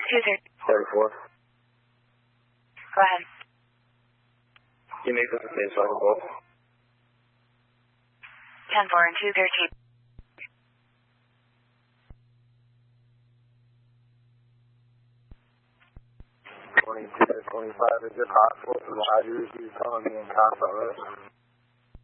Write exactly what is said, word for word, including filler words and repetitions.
two thirty. thirty-four. Go ahead. You make the same so I can both. ten four and two thirteen. twenty-two to twenty-five, is it possible for the Dodgers to call me in Casa?